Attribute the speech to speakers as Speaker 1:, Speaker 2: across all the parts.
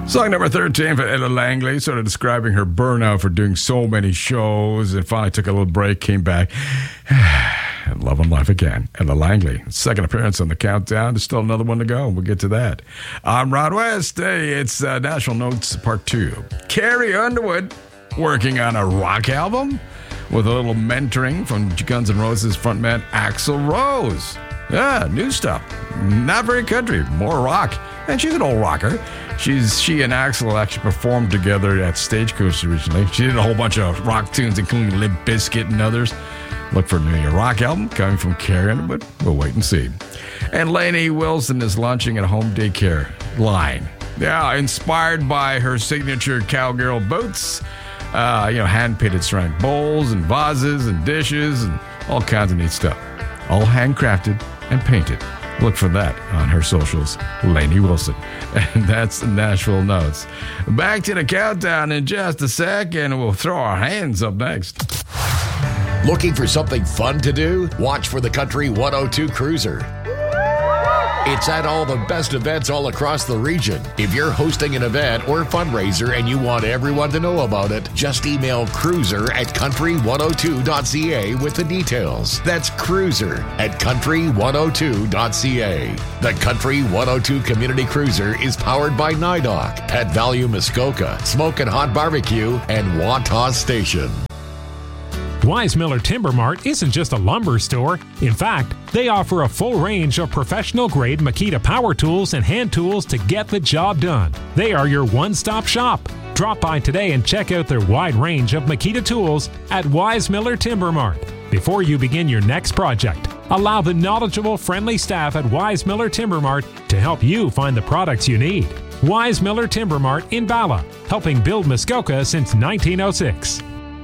Speaker 1: Song number 13 for Ella Langley, sort of describing her burnout for doing so many shows and finally took a little break, came back, and love and life again. Ella Langley, second appearance on the countdown. There's still another one to go. We'll get to that. I'm Rod West. Hey, it's National Notes Part 2. Carrie Underwood working on a rock album with a little mentoring from Guns N' Roses frontman Axl Rose. Yeah, new stuff. Not very country, more rock. And she's an old rocker. She and Axl actually performed together at Stagecoach recently. She did a whole bunch of rock tunes, including Limp Bizkit and others. Look for a new rock album coming from Carrie Underwood. We'll wait and see. And Lainey Wilson is launching a home daycare line. Yeah, inspired by her signature cowgirl boots. Hand-painted ceramic bowls and vases and dishes and all kinds of neat stuff. All handcrafted and painted. Look for that on her socials, Lainey Wilson. And that's the Nashville Notes. Back to the countdown in just a sec, and we'll throw our hands up next.
Speaker 2: Looking for something fun to do? Watch for the Country 102 Cruiser. It's at all the best events all across the region. If you're hosting an event or fundraiser and you want everyone to know about it, just email cruiser@country102.ca with the details. That's cruiser@country102.ca. The Country 102 Community Cruiser is powered by NIDOC, Pet Value Muskoka, Smokin' Hot Barbecue, and Waughtaw Station.
Speaker 3: Wise Miller Timber Mart isn't just a lumber store. In fact, they offer a full range of professional-grade Makita power tools and hand tools to get the job done. They are your one-stop shop. Drop by today and check out their wide range of Makita tools at Wise Miller Timber Mart. Before you begin your next project, allow the knowledgeable, friendly staff at Wise Miller Timber Mart to help you find the products you need. Wise Miller Timber Mart in Bala, helping build Muskoka since 1906.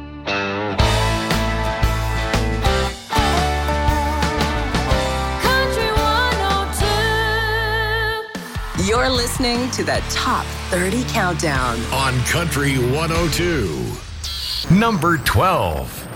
Speaker 4: You're listening to the Top 30 Countdown
Speaker 2: on Country 102. Number 12.